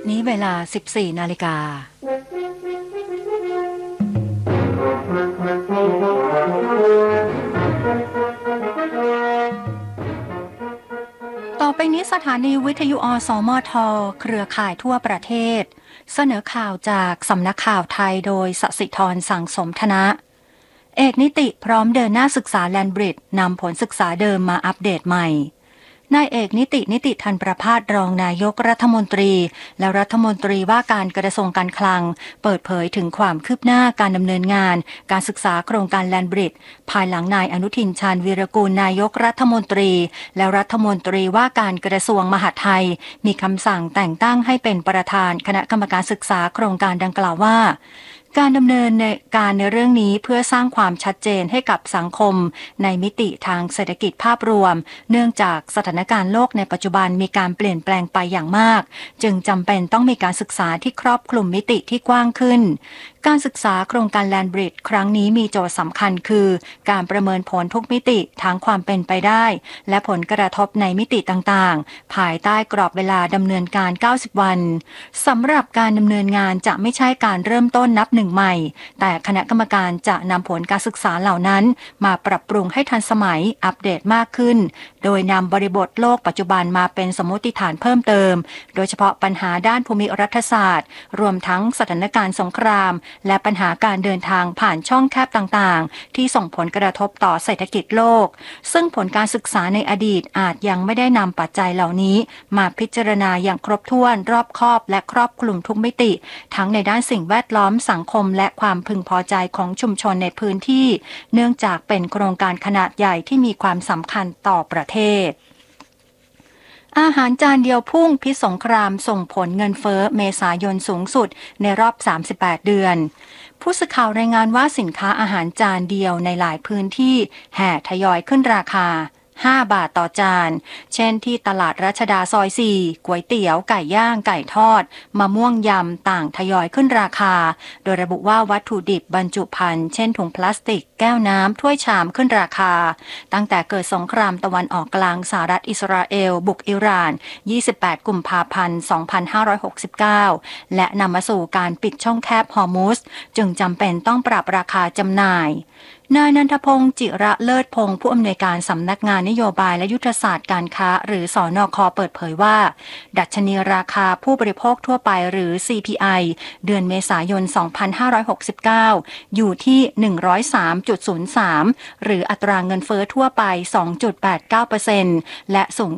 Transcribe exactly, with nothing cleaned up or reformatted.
นี้เวลา สิบสี่ นาฬิกาต่อไปนี้สถานีวิทยุอสมทเครือข่ายทั่วประเทศเสนอข่าวจากสำนักข่าวไทยโดยสศิธรสังสมธนะเอกนิติพร้อมเดินหน้าศึกษาแลนบริดจ์นำผลศึกษาเดิมมาอัปเดตใหม่นายเอกนิตินิติธันประภาสรองนายกรัฐมนตรีและรัฐมนตรีว่าการกระทรวงการคลังเปิดเผยถึงความคืบหน้าการดำเนินงานการศึกษาโครงการแลนบริดจ์ภายหลังนายอนุทินชาญวีรกูลนายกรัฐมนตรีและรัฐมนตรีว่าการกระทรวงมหาดไทยมีคำสั่งแต่งตั้งให้เป็นประธานคณะกรรมการศึกษาโครงการดังกล่าวว่าการดำเนินในการในเรื่องนี้เพื่อสร้างความชัดเจนให้กับสังคมในมิติทางเศรษฐกิจภาพรวมเนื่องจากสถานการณ์โลกในปัจจุบันมีการเปลี่ยนแปลงไปอย่างมากจึงจำเป็นต้องมีการศึกษาที่ครอบคลุมมิติที่กว้างขึ้นการศึกษาโครงการแลนบริดจ์ครั้งนี้มีโจทย์สำคัญคือการประเมินผลทุกมิติทั้งความเป็นไปได้และผลกระทบในมิติต่างๆภายใต้กรอบเวลาดำเนินการเก้าสิบวันสำหรับการดำเนินงานจะไม่ใช่การเริ่มต้นนับหนึ่งใหม่แต่คณะกรรมการจะนำผลการศึกษาเหล่านั้นมาปรับปรุงให้ทันสมัยอัปเดตมากขึ้นโดยนำบริบทโลกปัจจุบันมาเป็นสมมติฐานเพิ่มเติมโดยเฉพาะปัญหาด้านภูมิรัฐศาสตร์รวมทั้งสถานการณ์สงครามและปัญหาการเดินทางผ่านช่องแคบต่างๆที่ส่งผลกระทบต่อเศรษฐกิจโลกซึ่งผลการศึกษาในอดีตอาจยังไม่ได้นำปัจจัยเหล่านี้มาพิจารณาอย่างครบถ้วนรอบคอบและครอบคลุมทุกมิติทั้งในด้านสิ่งแวดล้อมสังคมและความพึงพอใจของชุมชนในพื้นที่เนื่องจากเป็นโครงการขนาดใหญ่ที่มีความสำคัญต่อประเทศอาหารจานเดียวพุ่งพิษสงครามส่งผลเงินเฟ้อเมษายนสูงสุดในรอบสามสิบแปดเดือนผู้สื่อข่าวรายงานว่าสินค้าอาหารจานเดียวในหลายพื้นที่แห่ทยอยขึ้นราคาห้าบาทต่อจานเช่นที่ตลาดรัชดาซอยสี่ก๋วยเตี๋ยวไก่ย่างไก่ทอดมะม่วงยำต่างทยอยขึ้นราคาโดยระบุว่าวัตถุดิบบรรจุภัณฑ์เช่นถุงพลาสติกแก้วน้ำถ้วยชามขึ้นราคาตั้งแต่เกิดสงครามตะวันออกกลางสหรัฐอิสราเอลบุกอิหร่านยี่สิบแปดกุมภาพันธ์สองพันห้าร้อยหกสิบเก้าและนำมาสู่การปิดช่องแคบฮอร์มุซจึงจำเป็นต้องปรับราคาจำหน่ายนายนันทพงศ์จิระเลิศพงศ์ผู้อำนวยการสำนักงานนโยบายและยุทธศาสตร์การค้าหรือสนค.เปิดเผยว่าดัชนีราคาผู้บริโภคทั่วไปหรือ ซี พี ไอ เดือนเมษายนสองพันห้าร้อยหกสิบเก้าอยู่ที่ หนึ่งร้อยสามจุดศูนย์สาม หรืออัตราเงินเฟ้อทั่วไป สองจุดแปดเก้าเปอร์เซ็นต์ และสูง